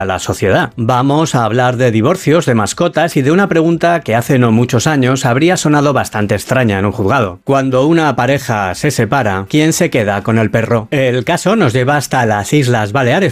a la sociedad. Vamos a hablar de divorcios, de mascotas y de una pregunta que hace no muchos años habría sonado bastante extraña en un juzgado. Cuando una pareja se separa, ¿quién se queda con el perro? El caso nos lleva hasta las Islas Baleares,